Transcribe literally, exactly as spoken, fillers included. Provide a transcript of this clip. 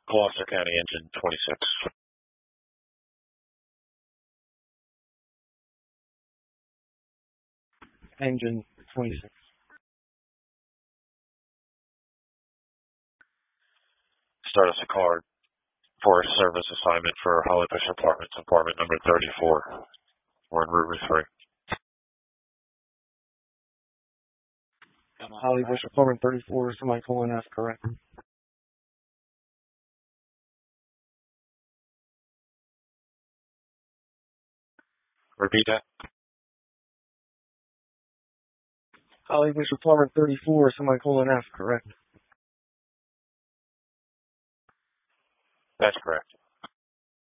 Gloucester County, engine twenty-six. Engine twenty-six. Start us a card for a service assignment for Holly Bush Apartments, apartment number thirty-four. We're in Route three. Holly Bush Apartment thirty-four, semicolon F, correct. Repeat that. Holly Bush Apartment thirty-four, semicolon F, correct. That's correct.